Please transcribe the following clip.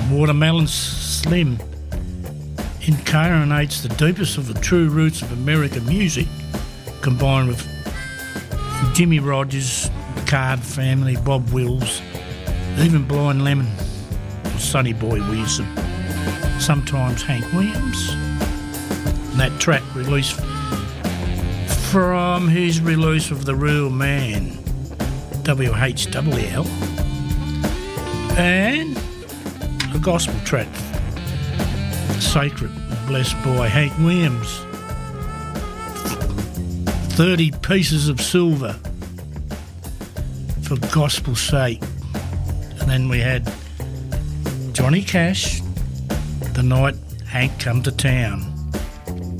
Watermelon Slim incarnates the deepest of the true roots of American music, combined with Jimmy Rogers, Card Family, Bob Wills, even Blind Lemon, or Sonny Boy Wilson, sometimes Hank Williams. And that track released from his release of The Real Man, WHWL, and a gospel track, Sacred, blessed by Hank Williams, 30 Pieces of Silver, for gospel's sake. And then we had Johnny Cash, The Night Hank Come to Town.